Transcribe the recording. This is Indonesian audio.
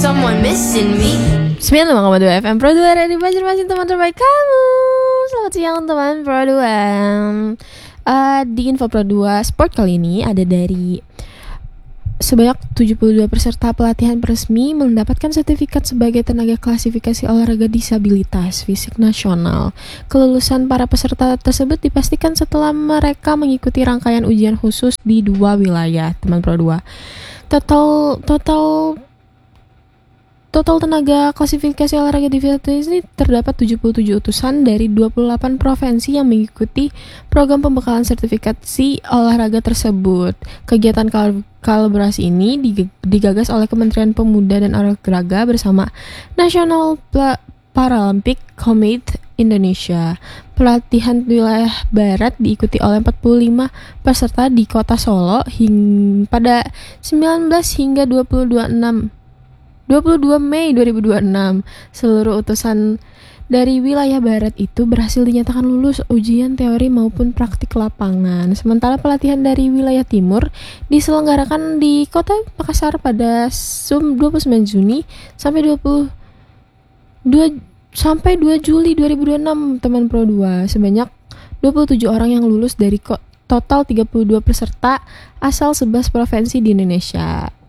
someone missing me. 95,2 FM Pro 2 dari Banjarmasin, teman terbaik kamu. Selamat siang teman Pro 2. Di Info Pro 2 Sport kali ini ada dari sebanyak 72 peserta pelatihan resmi mendapatkan sertifikat sebagai tenaga klasifikasi olahraga disabilitas fisik nasional. Kelulusan para peserta tersebut dipastikan setelah mereka mengikuti rangkaian ujian khusus di 2 wilayah, teman Pro 2. Total tenaga klasifikasi olahraga disabilitas ini terdapat 77 utusan dari 28 provinsi yang mengikuti program pembekalan sertifikasi olahraga tersebut. Kegiatan kolaborasi ini digagas oleh Kementerian Pemuda dan Olahraga bersama National Paralympic Committee Indonesia. Pelatihan wilayah barat diikuti oleh 45 peserta di kota Solo pada 19 hingga 22 Mei 2026. Seluruh utusan dari wilayah barat itu berhasil dinyatakan lulus ujian teori maupun praktik lapangan. Sementara pelatihan dari wilayah timur diselenggarakan di kota Makassar pada 29 Juni sampai 2 Juli 2026, teman Pro 2. Sebanyak 27 orang yang lulus dari total 32 peserta asal 11 provinsi di Indonesia.